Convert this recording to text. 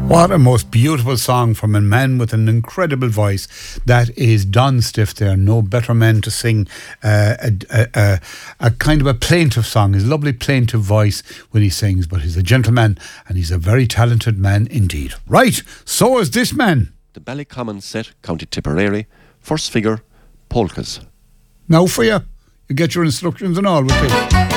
What a most beautiful song from a man with an incredible voice. That is Don Stiff there. No better man to sing a kind of a plaintive song. His lovely plaintive voice when he sings, but he's a gentleman and he's a very talented man indeed. Right, so is this man. The Ballycommon Set, County Tipperary, first figure, polkas. Now for you. You get your instructions and all with it.